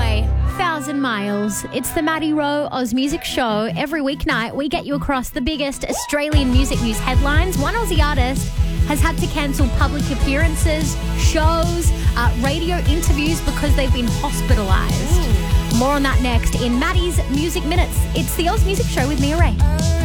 Boy, 1,000 Miles. It's the Maddie Rowe Oz Music Show. Every weeknight, we get you across the biggest Australian music news headlines. One Aussie artist has had to cancel public appearances, shows, radio interviews because they've been hospitalised. More on that next in Maddie's Music Minutes. It's the Oz Music Show with Mia Ray.